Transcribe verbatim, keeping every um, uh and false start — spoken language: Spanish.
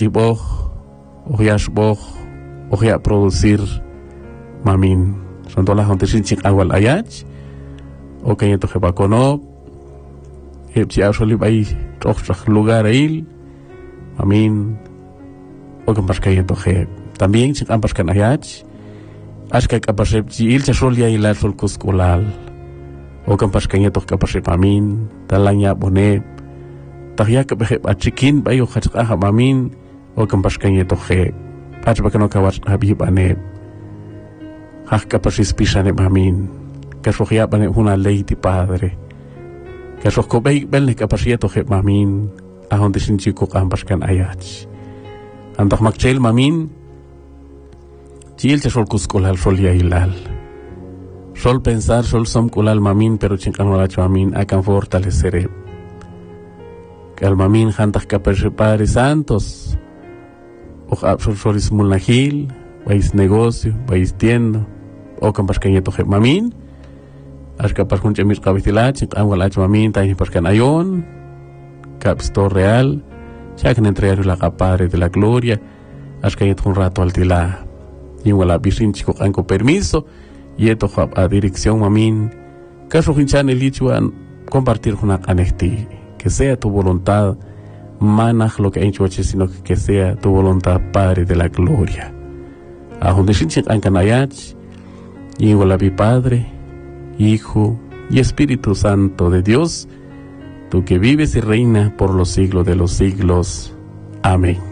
chiboj, ojiashboj, ojia producir mamin. Son todas las gente sin ching agua ayach, o que yeto jepa kono, que si a solip ahí otro lugar ahí, mamin, o que más que yeto je. También sin ambas que ayach, as que capasep si il se solia y la sol cusculal, o que más que yeto capasep mamin, talanya bone, tahya que beje a chikin bayo hachka mamin, o que más que yeto je, as que no kawas habib ane. Hak kapasis pisane mamin, que sohia bane una ley de padre, que soh kobei belne kapasieto he mamin, a donde sin chico ambas kan ayach. Andak makchel mamin, chil se sol kuskolal sol ya ilal. Sol pensar sol som kulal mamin, pero chinkan walach mamin akan fortalecer. Que al mamin hantak kapasir padre santos, o absor solis mulnahil, vais negocio, vais tienda. O kan pas kanyeto he mamin as kapas kun chemis kabitilat ang walach mamin tayo pas kan ayon kapsto real ya kan entregar la capare de la gloria as kanyeto un rato al tila y wala bisin chico anko permiso y eto a dirección mamin caso hinchan el lichuan compartir una canesti que sea tu voluntad manaj lo que hecho sino que sea tu voluntad Padre de la gloria a donde sin chico ankanayach y en la Padre, Hijo y Espíritu Santo de Dios, tú que vives y reina por los siglos de los siglos. Amén.